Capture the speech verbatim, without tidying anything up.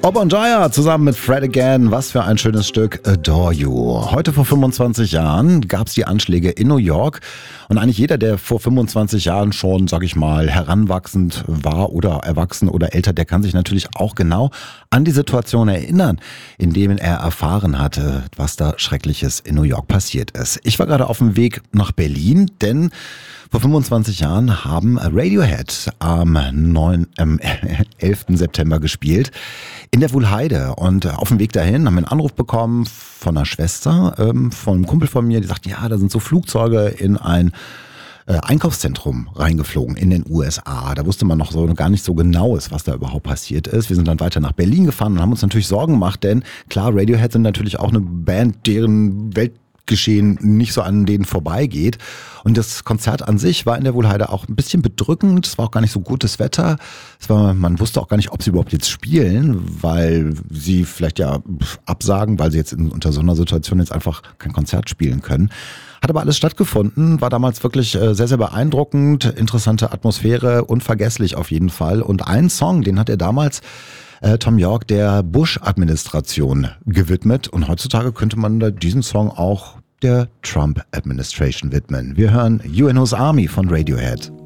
Bon Jovi zusammen mit Fred Again. Was für ein schönes Stück, Adore You. Heute vor fünfundzwanzig Jahren gab es die Anschläge in New York. Und eigentlich jeder, der vor fünfundzwanzig Jahren schon, sag ich mal, heranwachsend war oder erwachsen oder älter, der kann sich natürlich auch genau an die Situation erinnern, in dem er erfahren hatte, was da Schreckliches in New York passiert ist. Ich war gerade auf dem Weg nach Berlin, denn vor fünfundzwanzig Jahren haben Radiohead am neunten, ähm, elften September gespielt in der Wuhlheide. Und auf dem Weg dahin haben wir einen Anruf bekommen von einer Schwester, ähm, von einem Kumpel von mir, die sagt, ja, da sind so Flugzeuge in ein äh, Einkaufszentrum reingeflogen in den U S A. Da wusste man noch so gar nicht so genau ist, was da überhaupt passiert ist. Wir sind dann weiter nach Berlin gefahren und haben uns natürlich Sorgen gemacht, denn klar, Radiohead sind natürlich auch eine Band, deren Welt Geschehen nicht so an denen vorbeigeht. Und das Konzert an sich war in der Wuhlheide auch ein bisschen bedrückend. Es war auch gar nicht so gutes Wetter. Es war, man wusste auch gar nicht, ob sie überhaupt jetzt spielen, weil sie vielleicht ja absagen, weil sie jetzt in, unter so einer Situation jetzt einfach kein Konzert spielen können. Hat aber alles stattgefunden, war damals wirklich sehr, sehr beeindruckend, interessante Atmosphäre, unvergesslich auf jeden Fall. Und ein Song, den hat er damals Äh, Thom Yorke der Bush-Administration gewidmet und heutzutage könnte man da diesen Song auch der Trump-Administration widmen. Wir hören U N O's Army von Radiohead.